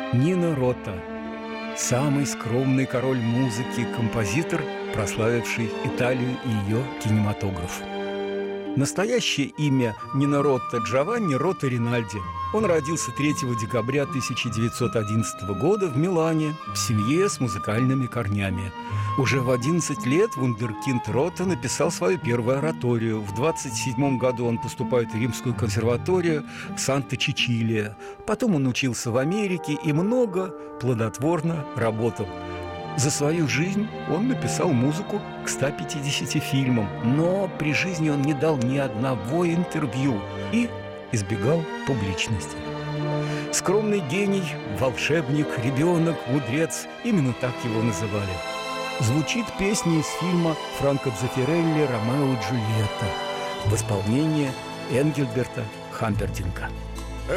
Нино Рота – самый скромный король музыки, композитор, прославивший Италию и ее кинематограф. Настоящее имя Нино Рота Джованни Рота Ринальди. Он родился 3 декабря 1911 года в Милане в семье с музыкальными корнями. Уже в 11 лет вундеркинд Рота написал свою первую ораторию. В 27 году он поступает в Римскую консерваторию в Санта-Чичилия. Потом он учился в Америке и много плодотворно работал. За свою жизнь он написал музыку к 150 фильмам, но при жизни он не дал ни одного интервью и избегал публичности. Скромный гений, волшебник, ребенок, мудрец – именно так его называли. Звучит песня из фильма Франко Дзеффирелли «Ромео и Джульетта» в исполнении Энгельберта Хампердинка.